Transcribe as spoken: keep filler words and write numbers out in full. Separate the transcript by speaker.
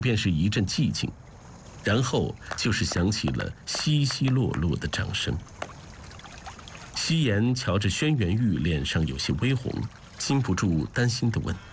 Speaker 1: 便是一阵寂静，然后就是响起了稀稀落落的掌声。夕颜瞧着轩辕玉脸上有些微红，禁不住担心地问：“